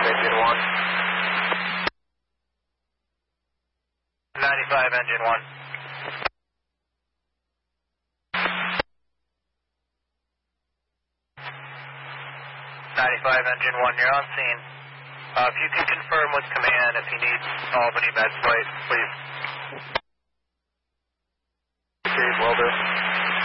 engine 1. 95, engine 1. 95, engine 1, you're on scene. If you can confirm with command if you need Albany med flight, please. Okay, will do.